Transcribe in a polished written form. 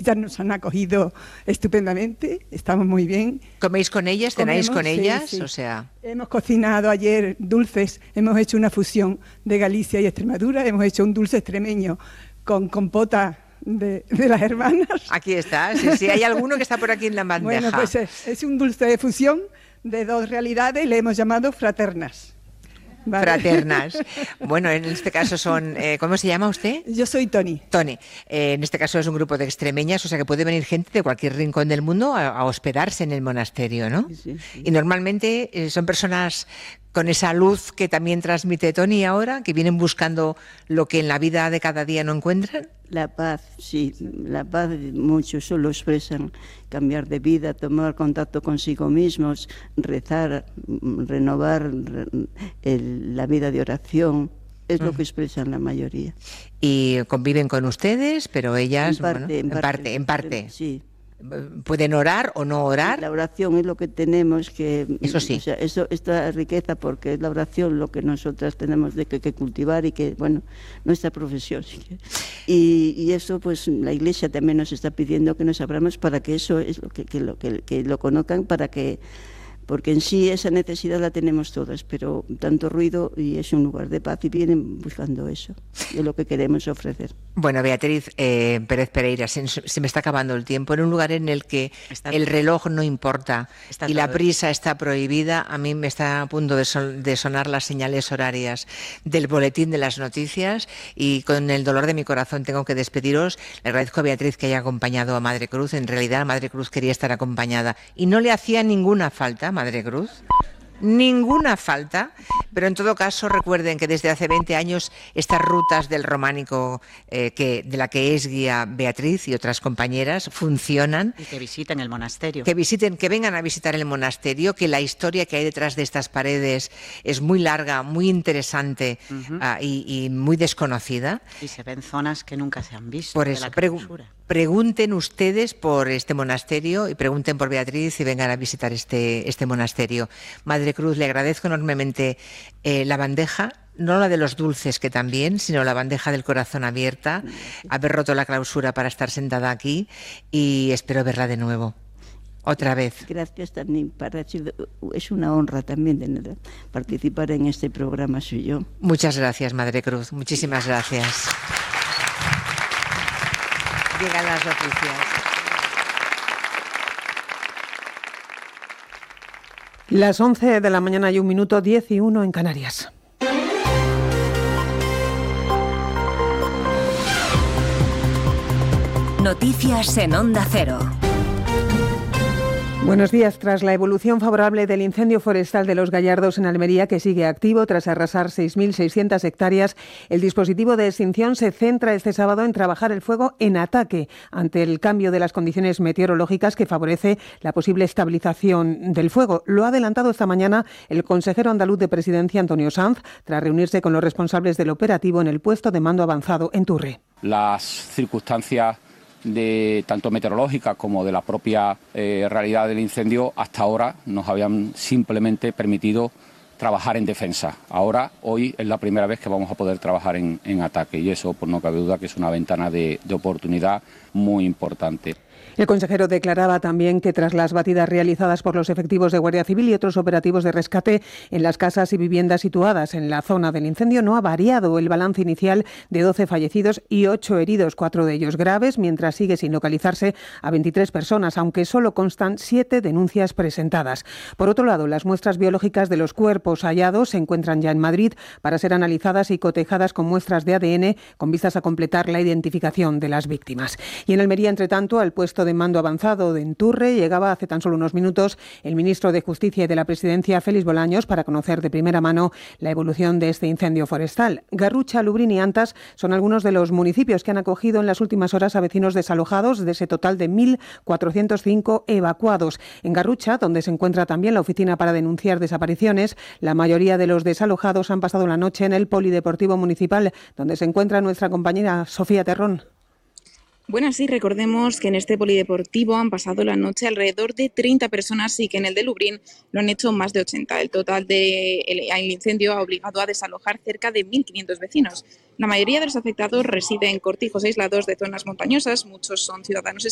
ellas nos han acogido estupendamente, estamos muy bien. ¿Coméis con ellas? ¿Cenáis con ellas? Sí. O sea... Hemos cocinado ayer dulces, hemos hecho una fusión de Galicia y Extremadura, hemos hecho un dulce extremeño con compota de las hermanas. Aquí está, sí, hay alguno que está por aquí en la bandeja. Bueno, pues es un dulce de fusión de dos realidades, le hemos llamado fraternas. ¿Vale? Fraternas. Bueno, en este caso son... ¿cómo se llama usted? Yo soy Toni. Toni. En este caso es un grupo de extremeñas, o sea que puede venir gente de cualquier rincón del mundo a hospedarse en el monasterio, ¿no? Sí. Y normalmente son personas con esa luz que también transmite Toni ahora, que vienen buscando lo que en la vida de cada día no encuentran. La paz, sí, la paz, muchos solo expresan cambiar de vida, tomar contacto consigo mismos, rezar, renovar la vida de oración, es lo que expresan la mayoría. Y conviven con ustedes, pero ellas, en parte. Sí. ¿Pueden orar o no orar? La oración es lo que tenemos que... Eso sí. O sea, esta riqueza, porque es la oración lo que nosotras tenemos que cultivar y que, bueno, nuestra profesión. Y eso, pues, la Iglesia también nos está pidiendo que nos abramos para que eso es lo que lo conozcan, para que... Porque en sí esa necesidad la tenemos todas, pero tanto ruido y es un lugar de paz y vienen buscando eso, es lo que queremos ofrecer. Bueno, Beatriz Pérez Pereira, se me está acabando el tiempo. En un lugar en el que el reloj no importa y la prisa está prohibida, a mí me está a punto de sonar las señales horarias del boletín de las noticias y con el dolor de mi corazón tengo que despediros. Le agradezco a Beatriz que haya acompañado a Madre Cruz. En realidad, Madre Cruz quería estar acompañada y no le hacía ninguna falta, Madre Cruz. Ninguna falta, pero en todo caso recuerden que desde hace 20 años estas rutas del románico de la que es guía Beatriz y otras compañeras funcionan. Y que visiten el monasterio. Que vengan a visitar el monasterio, que la historia que hay detrás de estas paredes es muy larga, muy interesante y muy desconocida. Y se ven zonas que nunca se han visto. Por eso, pregunten ustedes por este monasterio y pregunten por Beatriz y vengan a visitar este monasterio. Madre Cruz, le agradezco enormemente la bandeja, no la de los dulces que también, sino la bandeja del corazón abierta, haber roto la clausura para estar sentada aquí y espero verla de nuevo. Otra vez. Gracias también, es una honra también de participar en este programa suyo. Muchas gracias, Madre Cruz, muchísimas gracias. Llegan las noticias. Las 11 de la mañana y 1 minuto 11 en Canarias. Noticias en Onda Cero. Buenos días. Tras la evolución favorable del incendio forestal de Los Gallardos en Almería, que sigue activo tras arrasar 6.600 hectáreas, el dispositivo de extinción se centra este sábado en trabajar el fuego en ataque ante el cambio de las condiciones meteorológicas que favorece la posible estabilización del fuego. Lo ha adelantado esta mañana el consejero andaluz de Presidencia, Antonio Sanz, tras reunirse con los responsables del operativo en el puesto de mando avanzado en Turre. Las circunstancias de tanto meteorológica como de la propia realidad del incendio hasta ahora nos habían simplemente permitido trabajar en defensa. Hoy es la primera vez que vamos a poder trabajar en ataque y eso, pues no cabe duda que es una ventana de oportunidad muy importante. El consejero declaraba también que tras las batidas realizadas por los efectivos de Guardia Civil y otros operativos de rescate en las casas y viviendas situadas en la zona del incendio, no ha variado el balance inicial de 12 fallecidos y 8 heridos, 4 de ellos graves, mientras sigue sin localizarse a 23 personas, aunque solo constan 7 denuncias presentadas. Por otro lado, las muestras biológicas de los cuerpos hallados se encuentran ya en Madrid para ser analizadas y cotejadas con muestras de ADN con vistas a completar la identificación de las víctimas. Y en Almería, entre tanto, al puesto de mando avanzado de Enturre llegaba hace tan solo unos minutos el ministro de Justicia y de la Presidencia, Félix Bolaños, para conocer de primera mano la evolución de este incendio forestal. Garrucha, Lubrina y Antas son algunos de los municipios que han acogido en las últimas horas a vecinos desalojados de ese total de 1.405 evacuados. En Garrucha, donde se encuentra también la oficina para denunciar desapariciones, la mayoría de los desalojados han pasado la noche en el Polideportivo Municipal, donde se encuentra nuestra compañera Sofía Terrón. Bueno, sí, recordemos que en este polideportivo han pasado la noche alrededor de 30 personas y que en el de Lublin lo han hecho más de 80. El total del incendio ha obligado a desalojar cerca de 1.500 vecinos. La mayoría de los afectados residen en cortijos aislados de zonas montañosas, muchos son ciudadanos